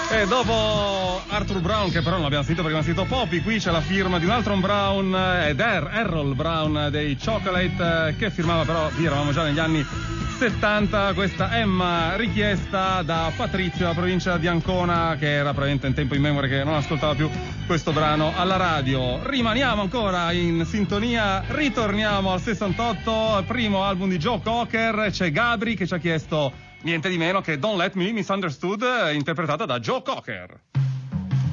E dopo Arthur Brown, che però non abbiamo sentito perché abbiamo sentito Poppy, qui c'è la firma di un altro Brown, ed Errol Brown dei Chocolate, che firmava però, qui eravamo già negli anni 70, questa Emma richiesta da Patrizio, la provincia di Ancona, che era probabilmente in tempo in memoria che non ascoltava più questo brano alla radio. Rimaniamo ancora in sintonia, ritorniamo al 68, primo album di Joe Cocker, c'è Gabri che ci ha chiesto niente di meno che Don't Let Me Misunderstood, interpretata da Joe Cocker.